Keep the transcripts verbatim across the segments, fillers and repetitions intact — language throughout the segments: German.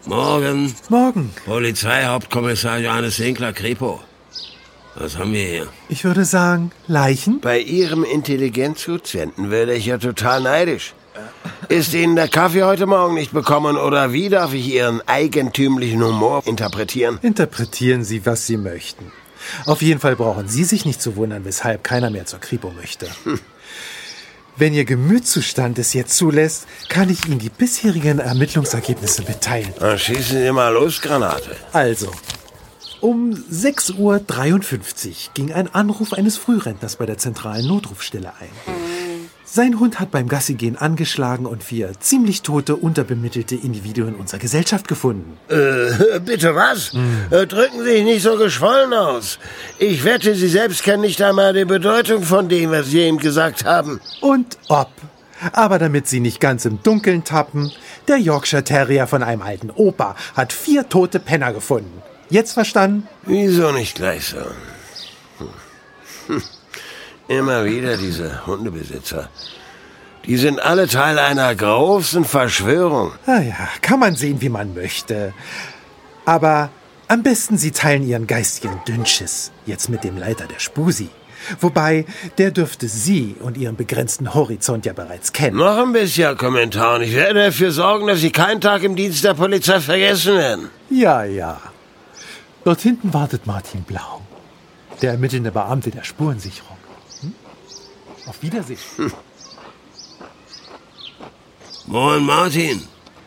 Morgen. Morgen. Polizeihauptkommissar Johannes Winkler, Kripo. Was haben wir hier? Ich würde sagen, Leichen? Bei Ihrem Intelligenzquotienten werde ich ja total neidisch. Ist Ihnen der Kaffee heute Morgen nicht bekommen oder wie darf ich Ihren eigentümlichen Humor interpretieren? Interpretieren Sie, was Sie möchten. Auf jeden Fall brauchen Sie sich nicht zu wundern, weshalb keiner mehr zur Kripo möchte. Hm. Wenn Ihr Gemütszustand es jetzt zulässt, kann ich Ihnen die bisherigen Ermittlungsergebnisse mitteilen. Dann schießen Sie mal los, Granate. Also, um sechs Uhr dreiundfünfzig ging ein Anruf eines Frührentners bei der zentralen Notrufstelle ein. Sein Hund hat beim Gassigehen angeschlagen und vier ziemlich tote, unterbemittelte Individuen unserer Gesellschaft gefunden. Äh, bitte was? Mhm. Äh, drücken Sie sich nicht so geschwollen aus. Ich wette, Sie selbst kennen nicht einmal die Bedeutung von dem, was Sie eben gesagt haben. Und ob. Aber damit Sie nicht ganz im Dunkeln tappen, der Yorkshire Terrier von einem alten Opa hat vier tote Penner gefunden. Jetzt verstanden? Wieso nicht gleich so? Hm. Hm. Immer wieder diese Hundebesitzer. Die sind alle Teil einer großen Verschwörung. Ah ja, kann man sehen, wie man möchte. Aber am besten Sie teilen Ihren geistigen Dünnschiss jetzt mit dem Leiter der Spusi. Wobei, der dürfte Sie und Ihren begrenzten Horizont ja bereits kennen. Noch ein bisschen Kommentar und ich werde dafür sorgen, dass Sie keinen Tag im Dienst der Polizei vergessen werden. Ja, ja. Dort hinten wartet Martin Blau, der ermittelnde Beamte der Spurensicherung. Hm? Auf Wiedersehen. Hm. Moin, Martin.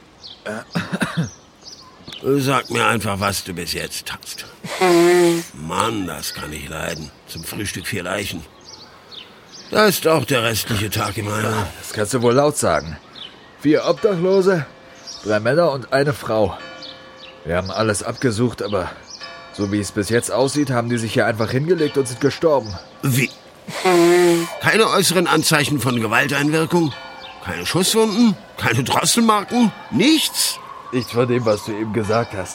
Sag mir einfach, was du bis jetzt hast. Mann, das kann ich leiden. Zum Frühstück vier Leichen. Da ist auch der restliche Tag im Eimer. Das kannst du wohl laut sagen. Vier Obdachlose, drei Männer und eine Frau. Wir haben alles abgesucht, aber so wie es bis jetzt aussieht, haben die sich hier einfach hingelegt und sind gestorben. Wie? Keine äußeren Anzeichen von Gewalteinwirkung? Keine Schusswunden? Keine Drosselmarken? Nichts? Nichts von dem, was du eben gesagt hast.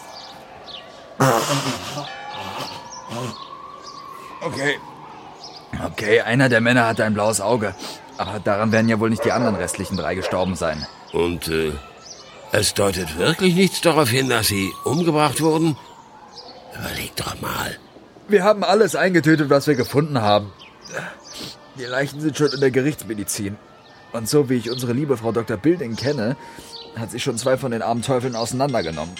Okay. Okay, einer der Männer hatte ein blaues Auge. Aber daran werden ja wohl nicht die anderen restlichen drei gestorben sein. Und äh, es deutet wirklich nichts darauf hin, dass sie umgebracht wurden? Überleg doch mal. Wir haben alles eingetötet, was wir gefunden haben. Die Leichen sind schon in der Gerichtsmedizin. Und so wie ich unsere liebe Frau Doktor Bilding kenne, hat sie schon zwei von den armen Teufeln auseinandergenommen.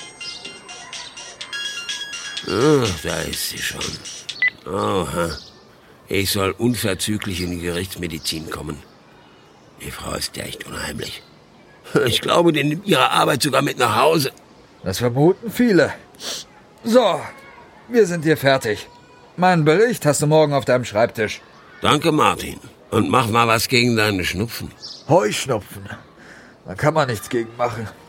Oh, da ist sie schon. Oha. Ich soll unverzüglich in die Gerichtsmedizin kommen. Die Frau ist ja echt unheimlich. Ich glaube, die nimmt ihre Arbeit sogar mit nach Hause. Das vermuten viele. So, wir sind hier fertig. Meinen Bericht hast du morgen auf deinem Schreibtisch. Danke, Martin. Und mach mal was gegen deine Schnupfen. Heuschnupfen. Da kann man nichts gegen machen.